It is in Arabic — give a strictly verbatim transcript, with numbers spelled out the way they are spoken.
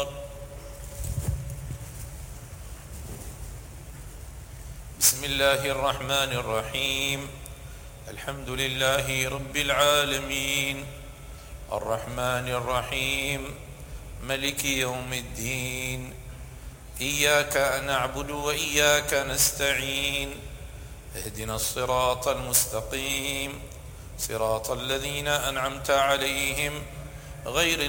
النار. بسم الله الرحمن الرحيم. الحمد لله رب العالمين، الرحمن الرحيم، ملك يوم الدين. إياك نعبد وإياك نستعين. اهدنا الصراط المستقيم، صراط الذين أنعمت عليهم غير